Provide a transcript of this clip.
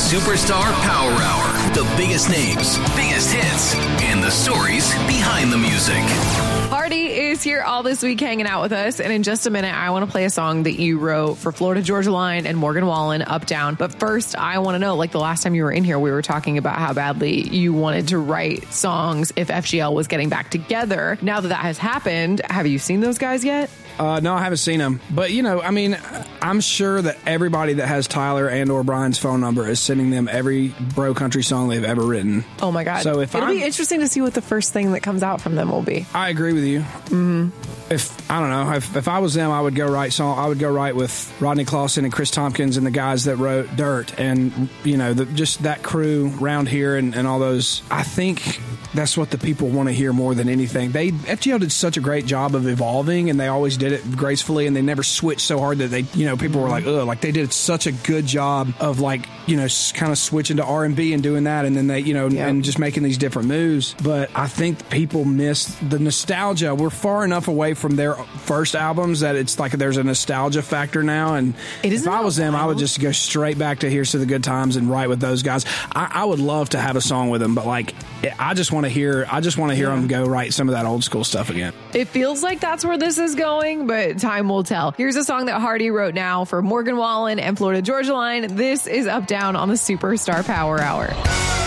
Superstar Power Hour. The biggest names, biggest hits, and the stories behind the music. Hardy is here all this week hanging out with us. And in just a minute, I want to play a song that you wrote for Florida Georgia Line and Morgan Wallen, Up Down. But first, I want to know, like the last time you were in here, we were talking about how badly you wanted to write songs if FGL was getting back together. Now that has happened, have you seen those guys yet? No, I haven't seen them. But, I'm sure that everybody that has Tyler and or Brian's phone number is sending them every bro country song they've ever written. Oh, my God. So It'll be interesting to see what the first thing that comes out from them will be. I agree with you. Mm-hmm. If I was them, I would go write with Rodney Clawson and Chris Tompkins and the guys that wrote Dirt and, just that crew around here and all those. I think that's what the people want to hear more than anything. FGL did such a great job of evolving, and they always did it gracefully, and they never switched so hard that people were like, ugh, like they did such a good job of kind of switching to R&B and doing that, and then they, and just making these different moves. But I think people miss the nostalgia. We're far enough away from their first albums that it's like there's a nostalgia factor now. And if I was them, I would just go straight back to Here's to the Good Times and write with those guys. I would love to have a song with them, but I just want to hear them go write some of that old school stuff again. It feels like that's where this is going, but time will tell. Here's a song that Hardy wrote now for Morgan Wallen and Florida Georgia Line. This is Up Down on the Superstar Power Hour.